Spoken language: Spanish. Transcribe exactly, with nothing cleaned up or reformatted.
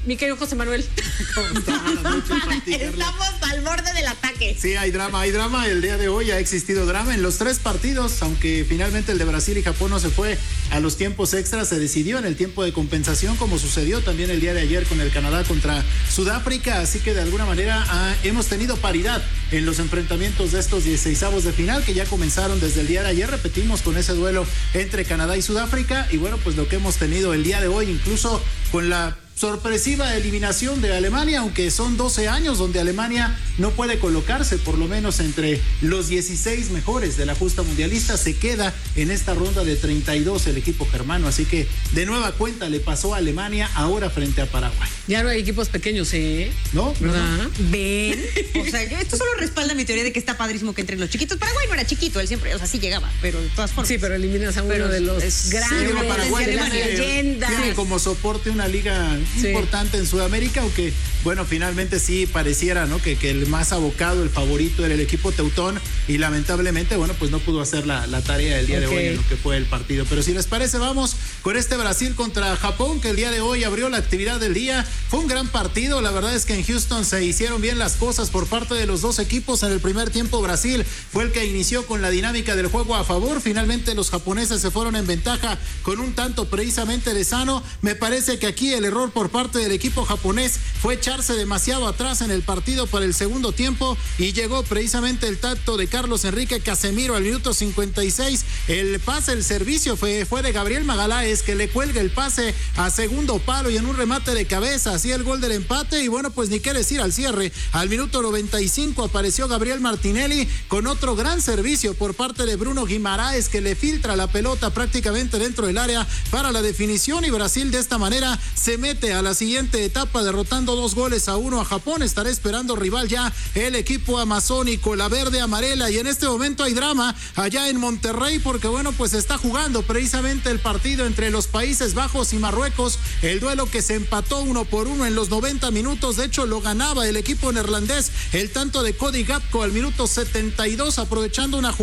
mi querido José Manuel. ¿Cómo están? Buenas noches para ti, Carla. Estamos al borde del ataque. Sí, hay drama, hay drama. El día de hoy ha existido drama en los tres partidos, aunque finalmente el de Brasil y Japón no se fue a los tiempos extras, se decidió en el tiempo de compensación, como sucedió también el día de ayer con el Canadá contra Sudáfrica, así que de alguna manera ah, hemos tenido paridad en los enfrentamientos de estos dieciseisavos de final que ya comenzaron desde el día de ayer, repetimos con ese duelo entre Canadá y Sudáfrica, y bueno, pues lo que hemos tenido el día de hoy, incluso con la sorpresiva eliminación de Alemania, aunque son doce años donde Alemania no puede colocarse por lo menos entre los dieciséis mejores de la justa mundialista, se queda en esta ronda de treinta y dos el equipo germano, así que de nueva cuenta le pasó a Alemania ahora frente a Paraguay. Ya no hay equipos pequeños, ¿eh? ¿No? ¿Verdad? No. Ven, o sea, yo, esto solo respalda mi teoría de que está padrísimo que entre los chiquitos. Paraguay no era chiquito, él siempre, o sea, sí llegaba, pero de todas formas. Sí, pero eliminas a uno Pero de los es grandes, Sí, Paraguay de tiene, las leyendas. tiene como soporte una liga Sí. importante en Sudamérica, aunque bueno, finalmente sí pareciera, ¿no? Que, que el más abocado, el favorito era el equipo teutón, y lamentablemente, bueno, pues no pudo hacer la, la tarea el día Okay. de hoy en lo que fue el partido. Pero si les parece, vamos con este Brasil contra Japón, que el día de hoy abrió la actividad del día. Fue un gran partido, la verdad es que en Houston se hicieron bien las cosas por parte de los dos equipos. En el primer tiempo Brasil fue el que inició con la dinámica del juego a favor, finalmente los japoneses se fueron en ventaja con un tanto precisamente de Sano. Me parece que aquí el error por parte del equipo japonés fue echarse demasiado atrás en el partido para el segundo tiempo, y llegó precisamente el tacto de Carlos Enrique Casemiro al minuto cincuenta y seis. El pase, el servicio fue, fue de Gabriel Magaláes, que le cuelga el pase a segundo palo y en un remate de cabeza hacía el gol del empate. Y bueno, pues ni qué decir al cierre. Al minuto noventa y cinco apareció Gabriel Martinelli con otro gran servicio por parte de Bruno Guimaraes, que le filtra la pelota prácticamente dentro del área para la definición, y Brasil de esta manera se mete a la siguiente etapa derrotando dos goles a uno a Japón. Estará esperando rival ya el equipo amazónico, la verde amarela, y en este momento hay drama allá en Monterrey porque bueno, pues está jugando precisamente el partido entre los Países Bajos y Marruecos, el duelo que se empató uno por uno en los noventa minutos. De hecho lo ganaba el equipo neerlandés, el tanto de Cody Gakpo al minuto setenta y dos aprovechando una jugada